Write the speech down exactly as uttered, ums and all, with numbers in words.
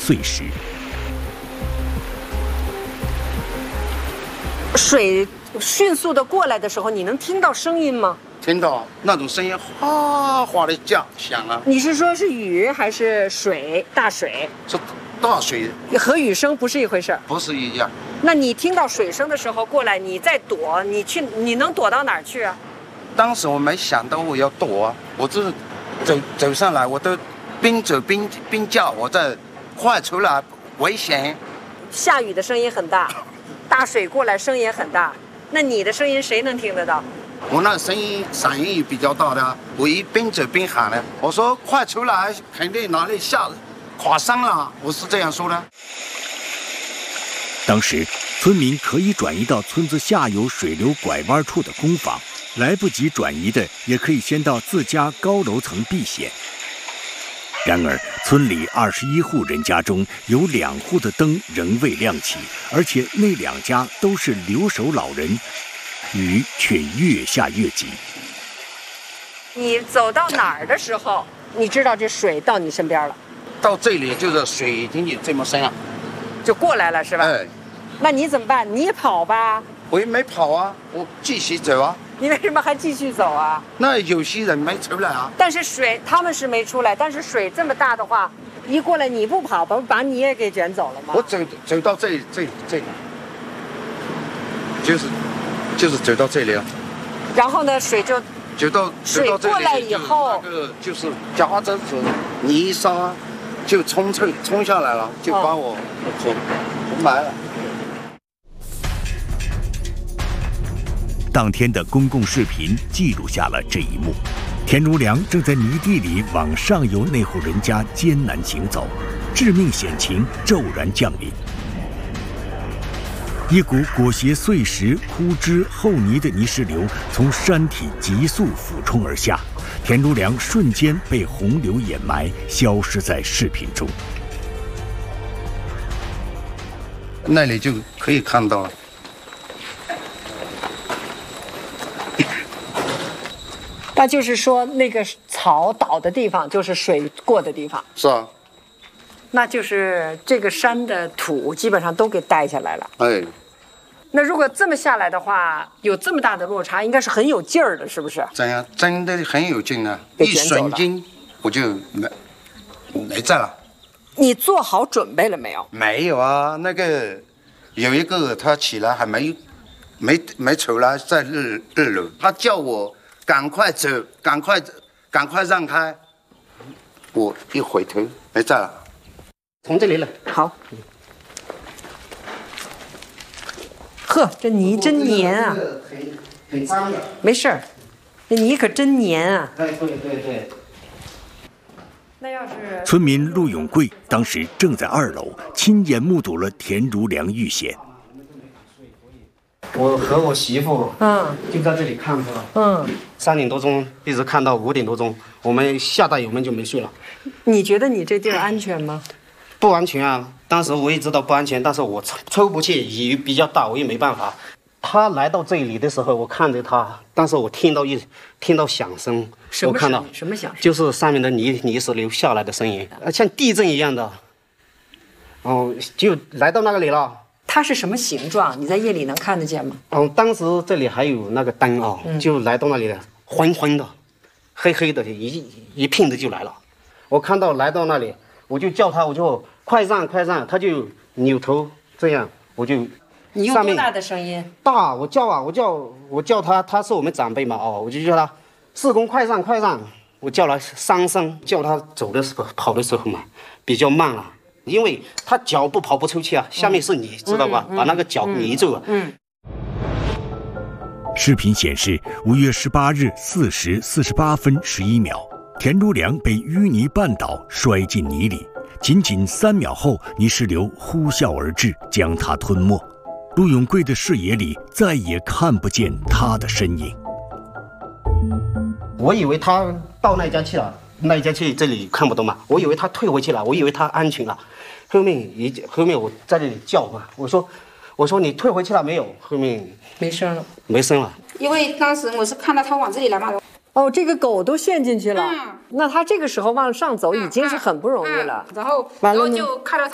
碎石。 水迅速的过来的时候，你能听到声音吗？ 听到那种声音，哗哗的叫响了。 你是说是雨还是水？大水？ 是大水， 和雨声不是一回事儿。 不是一样。 那你听到水声的时候过来，你再躲，你去，你能躲到哪儿去啊？ 当时我没想到我要躲，我就是走走上来，我都边走边边叫，我在快出来，危险。 下雨的声音很大，大水过来声音也很大，那你的声音谁能听得到？ 我那声音嗓音也比较大的，我一边走边喊呢，我说快出来，肯定哪里下垮山了，我是这样说的。 当时村民可以转移到村子下游水流拐弯处的工坊，来不及转移的也可以先到自家高楼层避险。然而村里二十一户人家中有两户的灯仍未亮起，而且那两家都是留守老人，雨却越下越急。 你走到哪儿的时候，你知道这水到你身边了？ 到这里就是水已经有这么深了， 就过来了是吧？ 哎， 那你怎么办？你也跑吧。 我也没跑啊，我继续走啊。 你为什么还继续走啊？ 那有些人没出来啊。 但是水他们是没出来，但是水这么大的话，一过来你不跑，不把你也给卷走了吗？ 我走走到这里这里这里，就是就是走到这里了。 然后呢，水就走到水过来以后， 那个就是夹着子泥沙就冲冲冲下来了，就把我冲冲埋了。 当天的公共视频记录下了这一幕，田如良正在泥地里往上游那户人家艰难行走，致命险情骤然降临。一股裹挟碎石、枯枝、厚泥的泥石流从山体急速俯冲而下，田如良瞬间被洪流掩埋，消失在视频中。 那里就可以看到了。 那就是说，那个草倒的地方就是水过的地方。 是啊。 那就是这个山的土基本上都给带下来了。 哎。 那如果这么下来的话，有这么大的落差，应该是很有劲儿的，是不是？ 真呀，真的很有劲啊！一瞬间我就没没在了。 你做好准备了没有？ 没有啊，那个有一个他起来还没没没出来，在二二楼，他叫我。赶快走，赶快，赶快让开！我一回头，没在了。 从这里来，好。呵，这泥真黏啊！ 很很脏的。 没事儿，这泥可真黏啊！ 哎，对对对。 那要是村民陆永贵当时正在二楼，亲眼目睹了田如良遇险。 我和我媳妇， 嗯， 就在这里看着， 嗯， 三点多钟一直看到五点多钟，我们下大油门就没睡了。 你觉得你这地儿安全吗？ 不安全啊！当时我也知道不安全，但是我抽抽不去，雨比较大，我也没办法。他来到这里的时候，我看着他，但是我听到一听到响声， 什么我看到什么响声？ 就是上面的泥泥石流下来的声音，呃，像地震一样的。哦，就来到那个里了。 它是什么形状？你在夜里能看得见吗？ 嗯，当时这里还有那个灯啊、哦嗯，就来到那里了，昏昏的，黑黑的，一一片的就来了。我看到来到那里，我就叫他，我就快让快让，他就扭头这样，我就。 你用多大的声音？ 大，我叫啊，我叫我叫他，他是我们长辈嘛，哦，我就叫他，四公快让快让，我叫了三声，叫他走的时候跑的时候嘛，比较慢了。因为他脚步跑不出去啊，下面是泥，嗯、知道吧、嗯嗯？把那个脚泥住了。嗯。 视频显示，五月十八日四时四十八分十一秒，田如良被淤泥绊倒，摔进泥里。仅仅三秒后，泥石流呼啸而至，将他吞没。陆永贵的视野里再也看不见他的身影。 我以为他到那家去了，那家去这里看不到嘛，我以为他退回去了，我以为他安全了。后面一后面我在这里叫嘛，我说我说你退回去了没有？后面没声了， 没声了。 因为当时我是看到他往这里来嘛。 哦，这个狗都陷进去了。嗯，那他这个时候往上走已经是很不容易了。 嗯嗯、然后完了就看到他。